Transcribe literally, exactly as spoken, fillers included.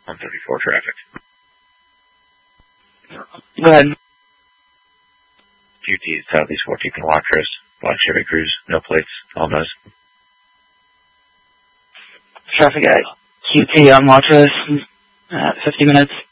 one thirty-four traffic. Go ahead. Q T, Southeast fourteenth and Watrous. Black Chevy Cruise, no plates, all nose. Traffic at Q T on Watrous, at fifty minutes.